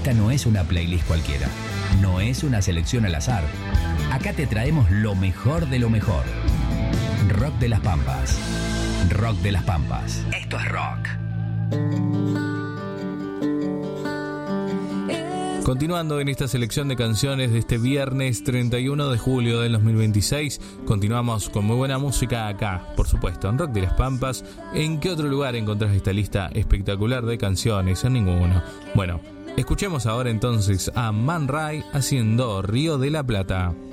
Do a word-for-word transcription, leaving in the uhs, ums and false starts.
Esta no es una playlist cualquiera, no es una selección al azar. Acá te traemos lo mejor de lo mejor. Rock de las Pampas. Rock de las Pampas. Esto es rock. Continuando en esta selección de canciones de este viernes treinta y uno de julio del dos mil veintiséis, continuamos con muy buena música acá, por supuesto, en Rock de las Pampas. ¿En qué otro lugar encontrás esta lista espectacular de canciones? En ninguno. Bueno, escuchemos ahora entonces a Man Ray haciendo Río de la Plata.